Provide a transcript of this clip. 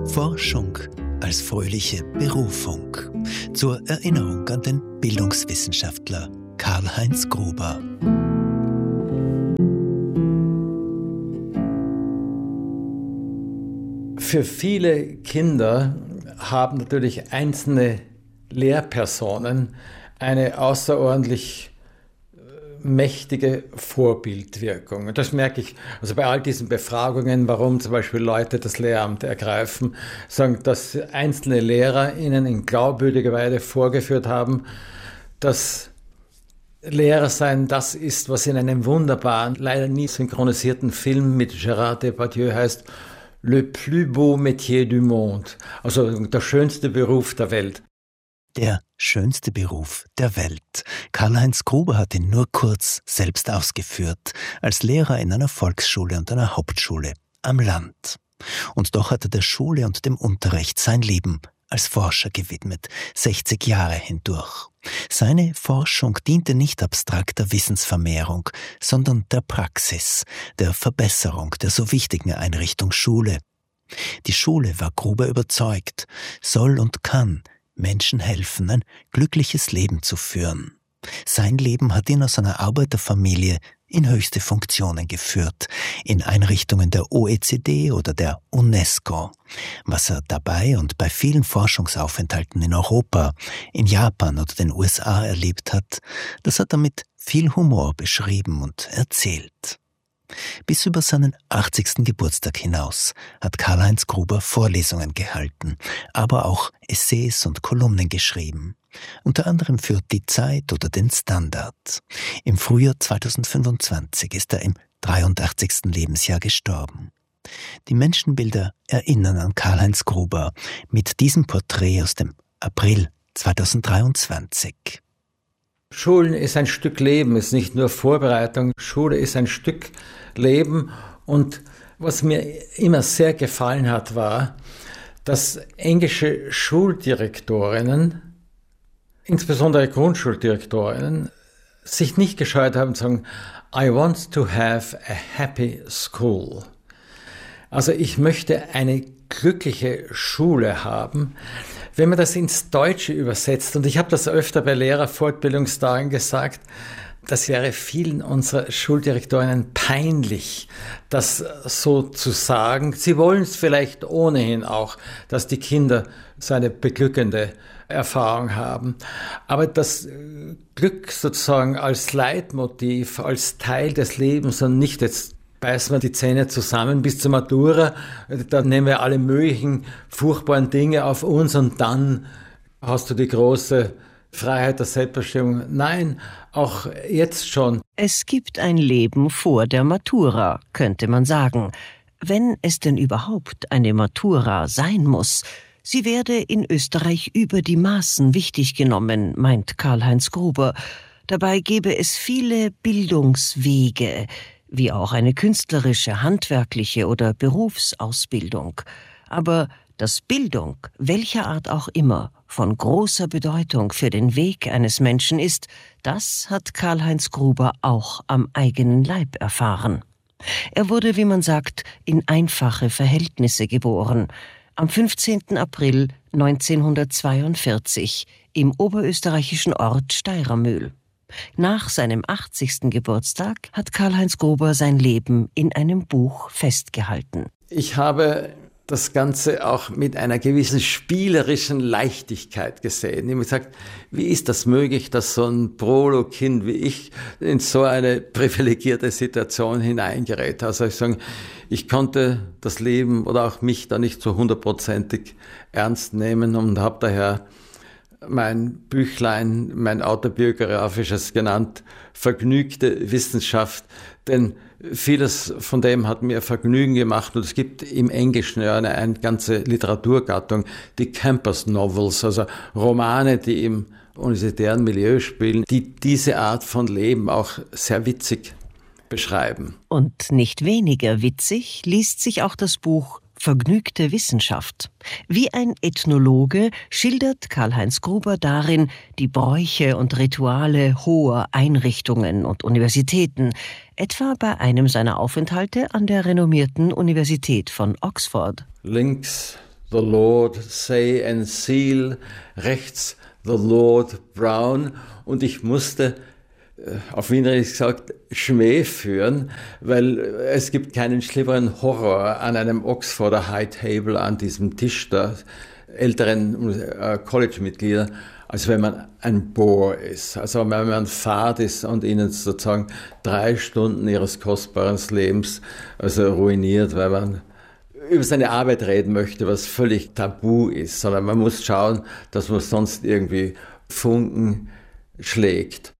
Forschung als fröhliche Berufung. Zur Erinnerung an den Bildungswissenschaftler Karl-Heinz Gruber. Für viele Kinder haben natürlich einzelne Lehrpersonen eine außerordentlich mächtige Vorbildwirkung. Und das merke ich also bei all diesen Befragungen, warum zum Beispiel Leute das Lehramt ergreifen, sagen, dass einzelne Lehrer ihnen in glaubwürdiger Weise vorgeführt haben, dass Lehrer sein das ist, was in einem wunderbaren, leider nie synchronisierten Film mit Gérard Depardieu heißt, Le plus beau métier du monde, also der schönste Beruf der Welt. Der schönste Beruf der Welt. Karl-Heinz Gruber hat ihn nur kurz selbst ausgeführt, als Lehrer in einer Volksschule und einer Hauptschule am Land. Und doch hat er der Schule und dem Unterricht sein Leben als Forscher gewidmet, 60 Jahre hindurch. Seine Forschung diente nicht abstrakter Wissensvermehrung, sondern der Praxis, der Verbesserung der so wichtigen Einrichtung Schule. Die Schule, war Gruber überzeugt, soll und kann Menschen helfen, ein glückliches Leben zu führen. Sein Leben hat ihn aus einer Arbeiterfamilie in höchste Funktionen geführt, in Einrichtungen der OECD oder der UNESCO. Was er dabei und bei vielen Forschungsaufenthalten in Europa, in Japan oder den USA erlebt hat, das hat er mit viel Humor beschrieben und erzählt. Bis über seinen 80. Geburtstag hinaus hat Karl-Heinz Gruber Vorlesungen gehalten, aber auch Essays und Kolumnen geschrieben. Unter anderem für Die Zeit oder den Standard. Im Frühjahr 2025 ist er im 83. Lebensjahr gestorben. Die Menschenbilder erinnern an Karl-Heinz Gruber mit diesem Porträt aus dem April 2023. Schulen ist ein Stück Leben, ist nicht nur Vorbereitung. Schule ist ein Stück Leben. Und was mir immer sehr gefallen hat, war, dass englische Schuldirektorinnen, insbesondere Grundschuldirektorinnen, sich nicht gescheut haben zu sagen, I want to have a happy school. Also ich möchte eine glückliche Schule haben. Wenn man das ins Deutsche übersetzt, und ich habe das öfter bei Lehrerfortbildungstagen gesagt, das wäre vielen unserer Schuldirektorinnen peinlich, das so zu sagen. Sie wollen es vielleicht ohnehin auch, dass die Kinder so eine beglückende Erfahrung haben. Aber das Glück sozusagen als Leitmotiv, als Teil des Lebens und nicht jetzt beißen wir die Zähne zusammen bis zur Matura, dann nehmen wir alle möglichen furchtbaren Dinge auf uns und dann hast du die große Freiheit der Selbstbestimmung. Nein, auch jetzt schon. Es gibt ein Leben vor der Matura, könnte man sagen. Wenn es denn überhaupt eine Matura sein muss. Sie werde in Österreich über die Maßen wichtig genommen, meint Karl-Heinz Gruber. Dabei gebe es viele Bildungswege, wie auch eine künstlerische, handwerkliche oder Berufsausbildung. Aber dass Bildung, welcher Art auch immer, von großer Bedeutung für den Weg eines Menschen ist, das hat Karl-Heinz Gruber auch am eigenen Leib erfahren. Er wurde, wie man sagt, in einfache Verhältnisse geboren. Am 15. April 1942 im oberösterreichischen Ort Steirermühl. Nach seinem 80. Geburtstag hat Karl-Heinz Gruber sein Leben in einem Buch festgehalten. Ich habe das Ganze auch mit einer gewissen spielerischen Leichtigkeit gesehen. Ich habe gesagt, wie ist das möglich, dass so ein Prolo-Kind wie ich in so eine privilegierte Situation hineingerät? Also ich konnte das Leben oder auch mich da nicht so 100%ig ernst nehmen und habe daher mein Büchlein, mein autobiografisches genannt, Vergnügte Wissenschaft, denn vieles von dem hat mir Vergnügen gemacht und es gibt im Englischen ja eine ganze Literaturgattung, die Campus Novels, also Romane, die im universitären Milieu spielen, die diese Art von Leben auch sehr witzig beschreiben. Und nicht weniger witzig liest sich auch das Buch Vergnügte Wissenschaft. Wie ein Ethnologe schildert Karl-Heinz Gruber darin die Bräuche und Rituale hoher Einrichtungen und Universitäten, etwa bei einem seiner Aufenthalte an der renommierten Universität von Oxford. Links The Lord Say and Seal, rechts The Lord Brown, und ich musste auf Wienerisch gesagt Schmäh führen, weil es gibt keinen schlimmeren Horror an einem Oxforder High Table, an diesem Tisch der älteren College-Mitglieder, als wenn man ein Bore ist. Also wenn man fad ist und ihnen sozusagen 3 Stunden ihres kostbaren Lebens ruiniert, weil man über seine Arbeit reden möchte, was völlig tabu ist, sondern man muss schauen, dass man sonst irgendwie Funken schlägt.